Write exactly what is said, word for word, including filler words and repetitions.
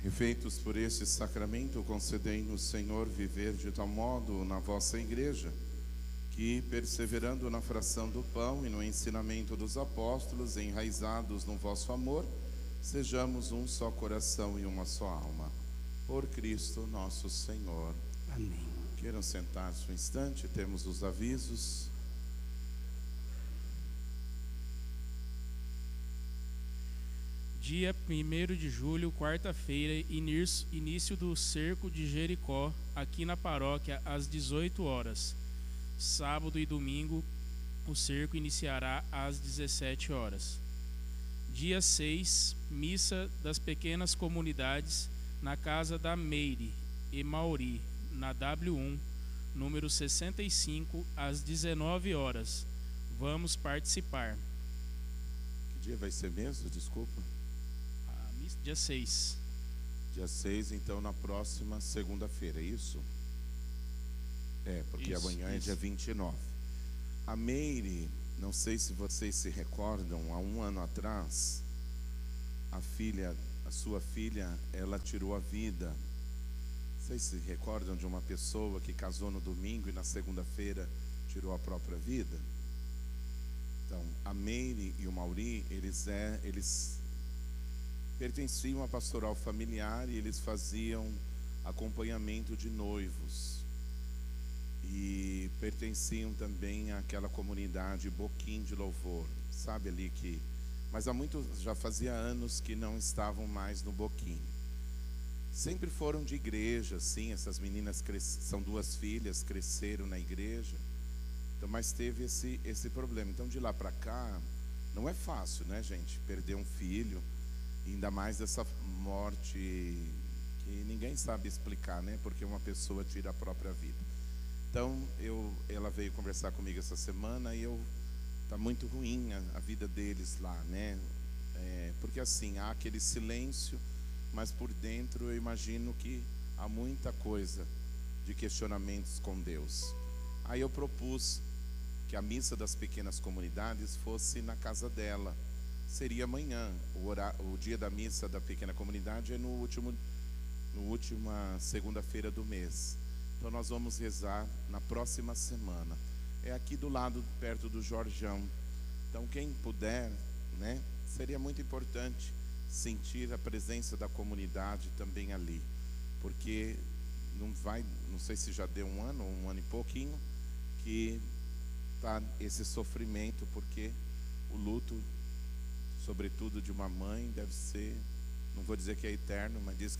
E feitos por este sacramento, concedei-nos, Senhor, viver de tal modo na vossa igreja, que, perseverando na fração do pão e no ensinamento dos apóstolos, enraizados no vosso amor, sejamos um só coração e uma só alma. Por Cristo nosso Senhor. Amém. Queiram sentar-se um instante, temos os avisos. Dia primeiro de julho, quarta-feira, início do cerco de Jericó, aqui na paróquia, às dezoito horas. Sábado e domingo, o cerco iniciará às dezessete horas. Dia seis, missa das pequenas comunidades na casa da Meire e Mauri, na W um, número sessenta e cinco, às dezenove horas. Vamos participar. Que dia vai ser mesmo? Desculpa. Dia seis. Dia seis, então, na próxima segunda-feira, é isso? É, porque Isso, amanhã é isso. dia vinte e nove. A Meire, não sei se vocês se recordam, há um ano atrás, a filha, a sua filha, ela tirou a vida. Vocês se recordam de uma pessoa que casou no domingo e na segunda-feira tirou a própria vida? Então, a Meire e o Mauri, eles é, eles pertenciam à pastoral familiar e eles faziam acompanhamento de noivos. E pertenciam também àquela comunidade Boquim de Louvor, sabe ali que... Mas há muito, já fazia anos que não estavam mais no Boquim. Sempre foram de igreja, sim, essas meninas cres... são duas filhas, cresceram na igreja. Então, mas teve esse, esse problema. Então, de lá para cá, não é fácil, né, gente? Perder um filho, ainda mais dessa morte que ninguém sabe explicar, né? Porque uma pessoa tira a própria vida. Então, eu, ela veio conversar comigo essa semana e eu... Tá muito ruim a, a vida deles lá, né? É, porque assim, há aquele silêncio, mas por dentro eu imagino que há muita coisa de questionamentos com Deus. Aí eu propus que a missa das pequenas comunidades fosse na casa dela. Seria amanhã, o, horário, o dia da missa da pequena comunidade é no último, no última segunda-feira do mês. Então nós vamos rezar na próxima semana. É aqui do lado, perto do Jorjão. Então quem puder, né, seria muito importante sentir a presença da comunidade também ali. Porque não vai, não sei se já deu um ano, um ano e pouquinho, que está esse sofrimento, porque o luto, sobretudo de uma mãe, deve ser, não vou dizer que é eterno, mas diz que